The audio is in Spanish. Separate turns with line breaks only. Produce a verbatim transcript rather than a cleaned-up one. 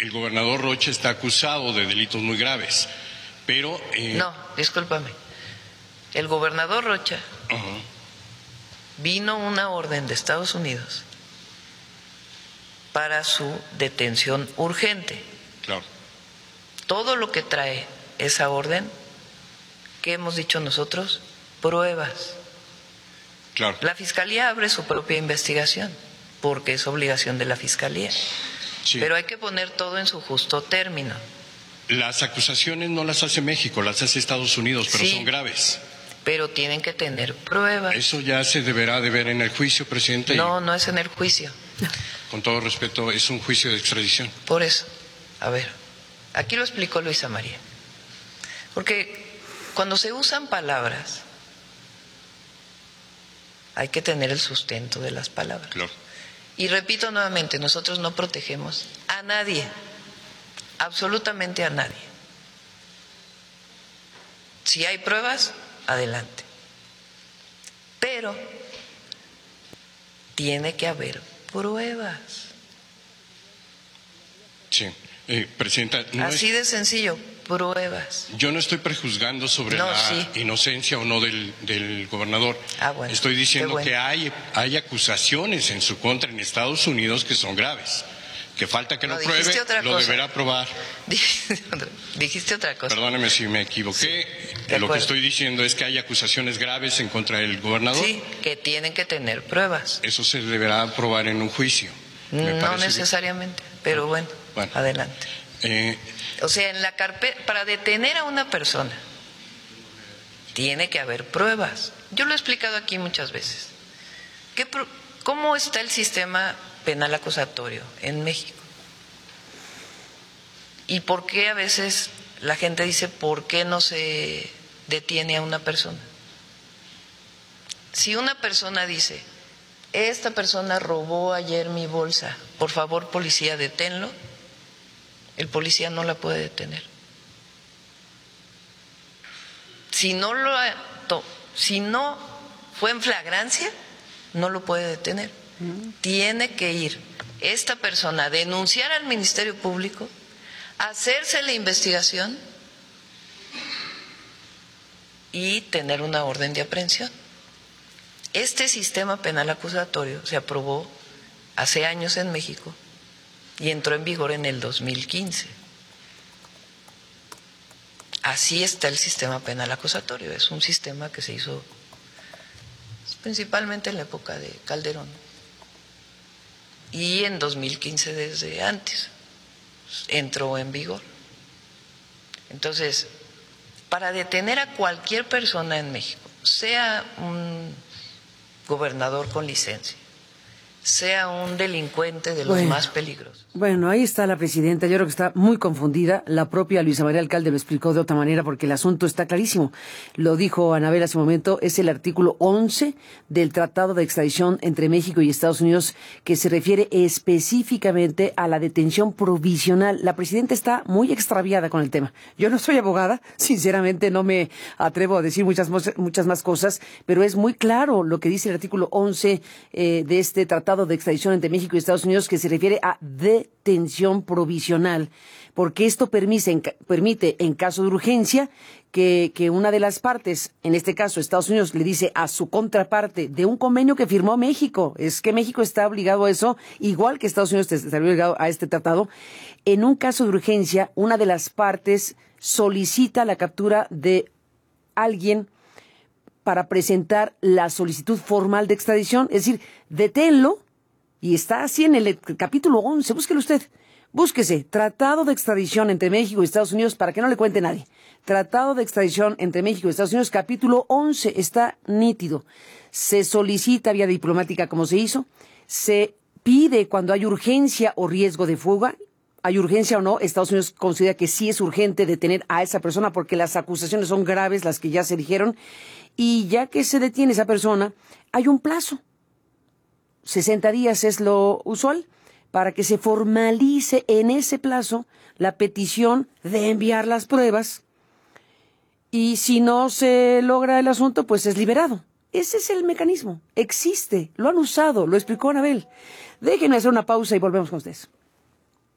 el gobernador Rocha está acusado de delitos muy graves, pero... Eh...
No, discúlpame. El gobernador Rocha, uh-huh. vino una orden de Estados Unidos para su detención urgente.
Claro.
Todo lo que trae esa orden, ¿qué hemos dicho nosotros? Pruebas.
Claro.
La Fiscalía abre su propia investigación, porque es obligación de la Fiscalía. Sí. Pero hay que poner todo en su justo término.
Las acusaciones no las hace México, las hace Estados Unidos, pero
sí,
son graves.
Pero tienen que tener pruebas.
Eso ya se deberá de ver en el juicio, presidente.
No, no es en el juicio.
Con todo respeto, es un juicio de extradición.
Por eso, a ver, aquí lo explicó Luisa María. Porque cuando se usan palabras, hay que tener el sustento de las palabras.
Claro.
Y repito nuevamente, nosotros no protegemos a nadie, absolutamente a nadie. Si hay pruebas, adelante. Pero tiene que haber pruebas.
Sí, eh, presidenta. No
Así
es...
de sencillo, pruebas.
Yo no estoy prejuzgando sobre
no,
la
sí.
inocencia o no del, del gobernador.
Ah, bueno,
estoy diciendo
bueno.
que hay, hay acusaciones en su contra en Estados Unidos que son graves. Que falta que
no,
lo pruebe, lo
cosa.
deberá probar.
Dijiste otra, dijiste otra cosa.
Perdóneme si me equivoqué.
Sí,
lo que estoy diciendo es que hay acusaciones graves en contra del gobernador.
Sí, que tienen que tener pruebas.
Eso se deberá probar en un juicio.
No necesariamente, que... pero bueno, bueno. adelante.
Eh...
O sea, en la carpeta, para detener a una persona, tiene que haber pruebas. Yo lo he explicado aquí muchas veces. ¿Qué pro... ¿Cómo está el sistema penal acusatorio en México? ¿Y por qué a veces la gente dice, ¿por qué no se detiene a una persona? Si una persona dice, esta persona robó ayer mi bolsa, por favor, policía, deténlo, el policía no la puede detener. Si no lo, si no fue en flagrancia, no lo puede detener. Mm. Tiene que ir esta persona a denunciar al Ministerio Público, hacerse la investigación y tener una orden de aprehensión. Este sistema penal acusatorio se aprobó hace años en México y entró en vigor en el dos mil quince. Así está el sistema penal acusatorio. Es un sistema que se hizo principalmente en la época de Calderón y en dos mil quince desde antes entró en vigor. Entonces, para detener a cualquier persona en México, sea un gobernador con licencia, sea un delincuente de los
bueno,
más peligrosos.
Bueno, ahí está la presidenta, yo creo que está muy confundida, la propia Luisa María Alcalde lo explicó de otra manera porque el asunto está clarísimo, lo dijo Anabel hace un momento, es el artículo once del Tratado de Extradición entre México y Estados Unidos que se refiere específicamente a la detención provisional. La presidenta está muy extraviada con el tema. Yo no soy abogada, sinceramente no me atrevo a decir muchas, muchas más cosas, pero es muy claro lo que dice el artículo once eh, de este Tratado de Extradición entre México y Estados Unidos que se refiere a detención provisional, porque esto permite en, permite en caso de urgencia que, que una de las partes, en este caso Estados Unidos, le dice a su contraparte de un convenio que firmó México, es que México está obligado a eso, igual que Estados Unidos está obligado a este tratado, en un caso de urgencia, una de las partes solicita la captura de alguien para presentar la solicitud formal de extradición, es decir, deténlo, y está así en el capítulo once, búsquelo usted, búsquese, Tratado de Extradición entre México y Estados Unidos, para que no le cuente nadie, Tratado de Extradición entre México y Estados Unidos, capítulo once, está nítido, se solicita vía diplomática como se hizo, se pide cuando hay urgencia o riesgo de fuga, hay urgencia o no, Estados Unidos considera que sí es urgente detener a esa persona porque las acusaciones son graves, las que ya se dijeron, y ya que se detiene esa persona, hay un plazo. sesenta días es lo usual para que se formalice en ese plazo la petición de enviar las pruebas y si no se logra el asunto, pues es liberado. Ese es el mecanismo. Existe. Lo han usado. Lo explicó Anabel. Déjenme hacer una pausa y volvemos con ustedes.